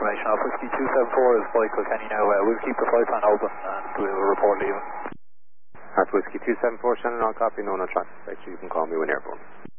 information. Alpha Whiskey 274 is flight Kilkenny now. We'll keep the flight plan open and we'll report leaving. Alpha Whiskey 274, Shannon, all copy, no traffic. You can call me when airborne.